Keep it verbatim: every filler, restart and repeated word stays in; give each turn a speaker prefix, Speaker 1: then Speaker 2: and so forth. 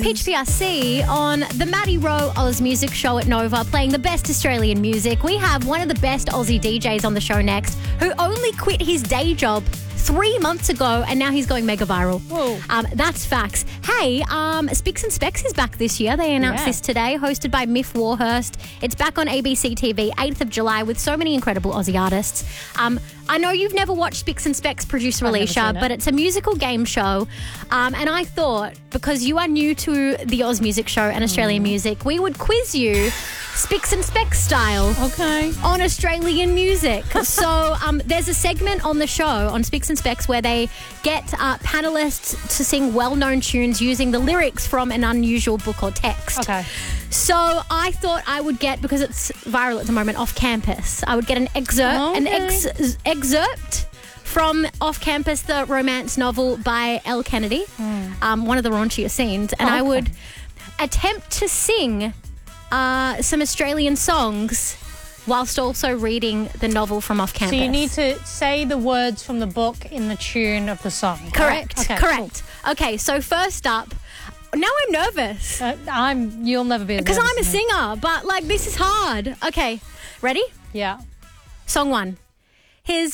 Speaker 1: Pitch P R C on the Maddie Rowe Oz Music Show at Nova, playing the best Australian music. We have one of the best Aussie D Js on the show next, who only quit his day job three months ago, and now he's going mega viral.
Speaker 2: Whoa.
Speaker 1: Um, that's facts. Hey, um, Spicks and Specs is back this year. They announced
Speaker 2: Yeah.
Speaker 1: this today, hosted by Miff Warhurst. It's back on A B C T V, eighth of July, with so many incredible Aussie artists. Um, I know you've never watched Spicks and Specs, producer
Speaker 2: I've never
Speaker 1: Alicia,
Speaker 2: seen it.
Speaker 1: but it's a musical game show. Um, and I thought, because you are new to the Oz Music Show and Australian
Speaker 2: Mm.
Speaker 1: music, we would quiz you Spicks and Specs style
Speaker 2: Okay.
Speaker 1: on Australian music. So um, there's a segment on the show on Spicks and Specs where they get uh, panelists to sing well-known tunes using the lyrics from an unusual book or text.
Speaker 2: Okay.
Speaker 1: So I thought I would get, because it's viral at the moment, Off Campus, I would get an excerpt, an
Speaker 2: Okay.
Speaker 1: ex- excerpt from Off Campus, the romance novel by Elle Kennedy, um, one of the raunchiest scenes, and I
Speaker 2: Okay.
Speaker 1: would attempt to sing uh, some Australian songs whilst also reading the novel from Off Campus.
Speaker 2: So you need to say the words from the book in the tune of the song.
Speaker 1: Correct,
Speaker 2: Okay,
Speaker 1: correct. Okay, so first up, now I'm nervous
Speaker 2: cool. Uh, I'm. You'll never be. as
Speaker 1: because I'm a
Speaker 2: nervous as me.
Speaker 1: singer, but like this is hard. Okay, ready?
Speaker 2: Yeah.
Speaker 1: Song one. His